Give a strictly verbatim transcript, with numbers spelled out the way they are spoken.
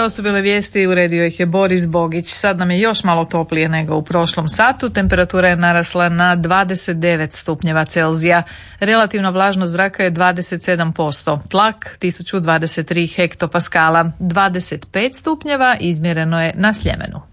To su bile vijesti, uredio ih je Boris Bogić. Sad nam je još malo toplije nego u prošlom satu. Temperatura je narasla na dvadeset devet stupnjeva Celzija. Relativna vlažnost zraka je dvadeset sedam posto. Tlak tisuću dvadeset tri hektopaskala. dvadeset pet stupnjeva izmjereno je na Sljemenu.